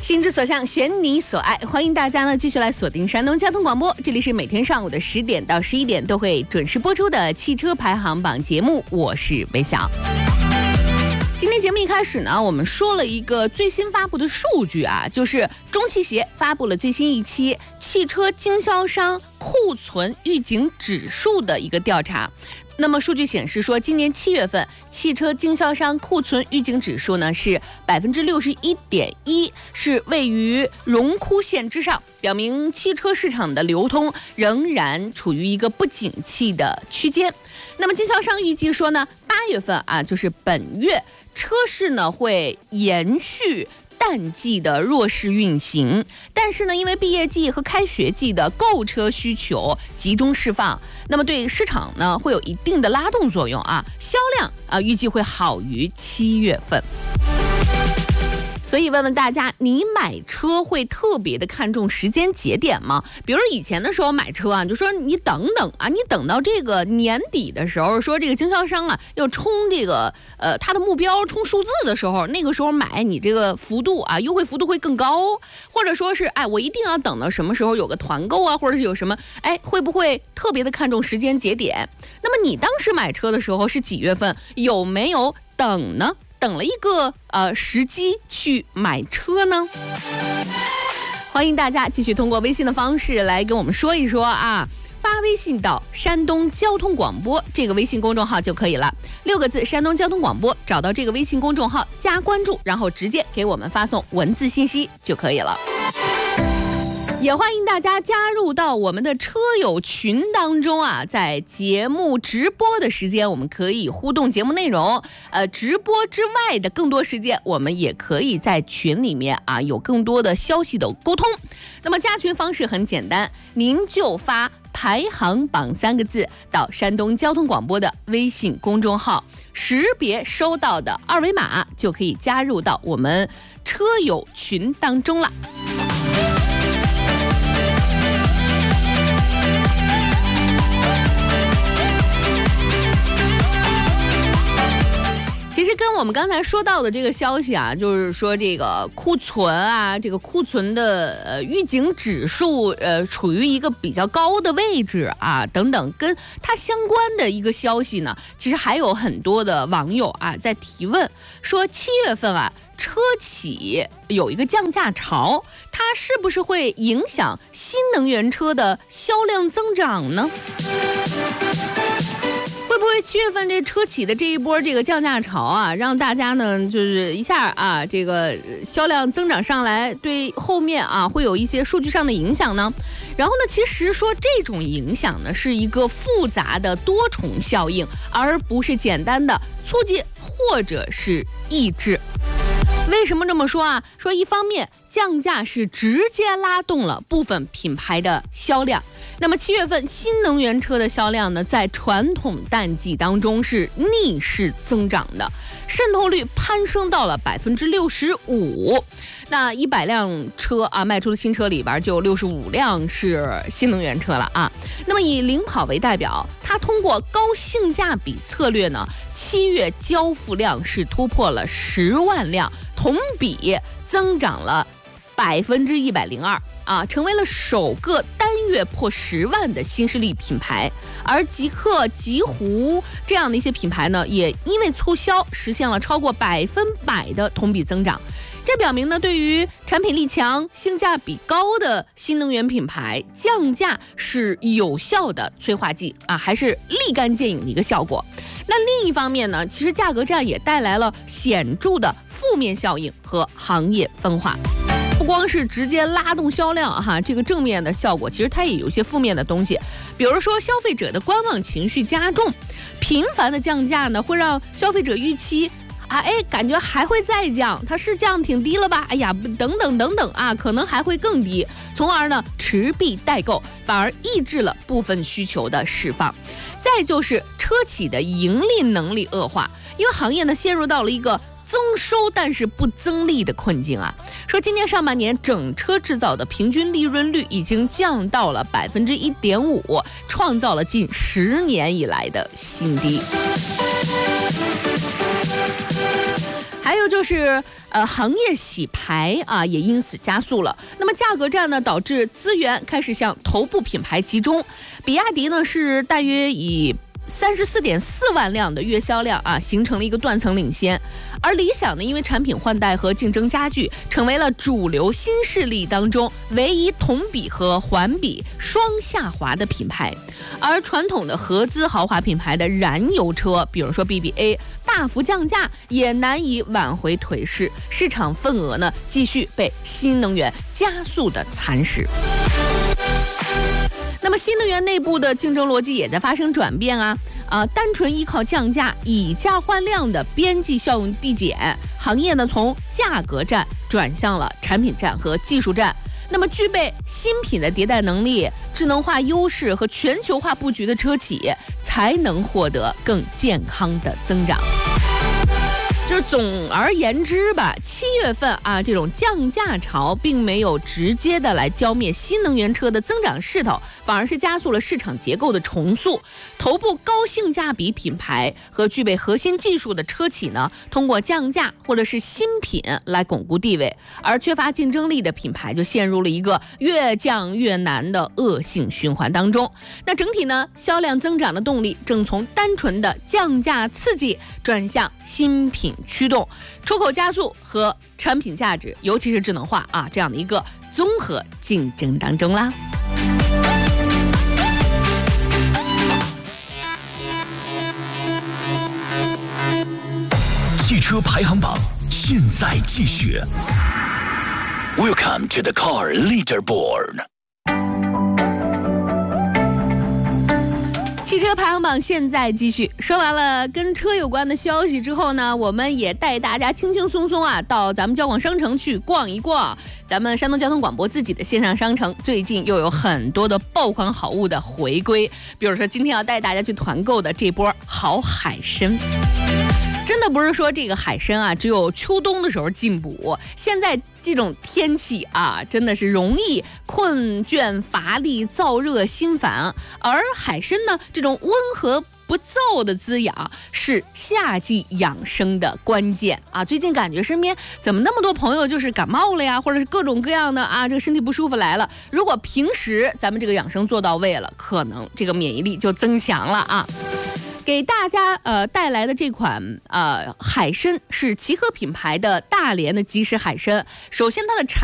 心之所向，选你所爱。欢迎大家呢继续来锁定山东交通广播，这里是每天上午的10点到11点都会准时播出的汽车排行榜节目，我是微笑。今天节目一开始呢，我们说了一个最新发布的数据啊，就是中汽协发布了最新一期汽车经销商库存预警指数的一个调查。那么数据显示说，今年7月份汽车经销商库存预警指数呢是61.1%，是位于荣枯线之上，表明汽车市场的流通仍然处于一个不景气的区间。那么经销商预计说呢，8月份啊，就是本月车市呢会延续淡季的弱势运行，但是呢，因为毕业季和开学季的购车需求集中释放，那么对市场呢会有一定的拉动作用啊，销量预计会好于7月份。所以问问大家，你买车会特别的看重时间节点吗？比如以前的时候买车啊，就说你等等啊，你等到这个年底的时候，说这个经销商啊要冲这个他的目标冲数字的时候，那个时候买你这个幅度啊，优惠幅度会更高，或者说是我一定要等到什么时候有个团购啊，或者是有什么会不会特别的看重时间节点？那么你当时买车的时候是几月份？有没有等呢？等了一个时机去买车呢？欢迎大家继续通过微信的方式来跟我们说一说啊，发微信到山东交通广播这个微信公众号就可以了，6个字山东交通广播，找到这个微信公众号加关注，然后直接给我们发送文字信息就可以了。也欢迎大家加入到我们的车友群当中啊，在节目直播的时间我们可以互动节目内容，直播之外的更多时间我们也可以在群里面有更多的消息的沟通。那么加群方式很简单，您就发排行榜3个字到山东交通广播的微信公众号，识别收到的二维码就可以加入到我们车友群当中了。其实跟我们刚才说到的这个消息啊，就是说这个库存啊，这个库存的预警指数处于一个比较高的位置啊，等等，跟它相关的一个消息呢，其实还有很多的网友在提问说，7月份车企有一个降价潮，它是不是会影响新能源车的销量增长呢？会不会7月份这车企的这一波这个降价潮让大家呢就是一下这个销量增长上来，对后面会有一些数据上的影响呢？然后呢，其实说这种影响呢是一个复杂的多重效应，而不是简单的促进或者是抑制。为什么这么说说一方面降价是直接拉动了部分品牌的销量，那么7月份新能源车的销量呢，在传统淡季当中是逆势增长的，渗透率攀升到了65%。那100辆车卖出的新车里边就65辆是新能源车了那么以领跑为代表，它通过高性价比策略呢，7月交付量是突破了10万辆，同比增长了102%成为了首个单月破10万的新势力品牌。而极客、极狐这样的一些品牌呢，也因为促销实现了超过100%的同比增长。这表明呢，对于产品力强、性价比高的新能源品牌，降价是有效的催化剂还是立竿见影的一个效果。那另一方面呢，其实价格战也带来了显著的负面效应和行业分化。不光是直接拉动销量这个正面的效果，其实它也有一些负面的东西，比如说消费者的观望情绪加重，频繁的降价呢，会让消费者预期感觉还会再降，它是降挺低了吧？等等可能还会更低，从而呢持币待购，反而抑制了部分需求的释放。再就是车企的盈利能力恶化，因为行业呢陷入到了一个增收但是不增利的困境说今年上半年整车制造的平均利润率已经降到了1.5%，创造了近10年以来的新低。 还有就是行业洗牌啊，也因此加速了。那么价格战呢，导致资源开始向头部品牌集中。比亚迪呢是大约以34.4万辆的月销量啊，形成了一个断层领先。而理想呢，因为产品换代和竞争加剧，成为了主流新势力当中唯一同比和环比双下滑的品牌。而传统的合资豪华品牌的燃油车，比如说 BBA 大幅降价，也难以挽回颓势，市场份额呢继续被新能源加速的蚕食。那么新能源内部的竞争逻辑也在发生转变啊，单纯依靠降价以价换量的边际效应递减，行业呢从价格战转向了产品战和技术战。那么具备新品的迭代能力、智能化优势和全球化布局的车企，才能获得更健康的增长。就是总而言之吧，7月份啊，这种降价潮并没有直接的来浇灭新能源车的增长势头，反而是加速了市场结构的重塑。头部高性价比品牌和具备核心技术的车企呢，通过降价或者是新品来巩固地位，而缺乏竞争力的品牌就陷入了一个越降越难的恶性循环当中。那整体呢，销量增长的动力正从单纯的降价刺激转向新品驱动，出口加速和产品价值，尤其是智能化啊这样的一个综合竞争当中啦。 汽车排行榜现在继续。Welcome to the Car Leaderboard。 汽车排行榜现在继续。说完了跟车有关的消息之后呢，我们也带大家轻轻松松啊到咱们交广商城去逛一逛。咱们山东交通广播自己的线上商城最近又有很多的爆款好物的回归，比如说今天要带大家去团购的这波好海参。真的不是说这个海参啊只有秋冬的时候进补，现在这种天气啊真的是容易困倦乏力燥热心烦，而海参呢这种温和不燥的滋养是夏季养生的关键啊！最近感觉身边怎么那么多朋友就是感冒了呀，或者是各种各样的啊，这个身体不舒服来了。如果平时咱们这个养生做到位了，可能这个免疫力就增强了啊。给大家带来的这款海参是齐禾品牌的大连的即食海参，首先它的产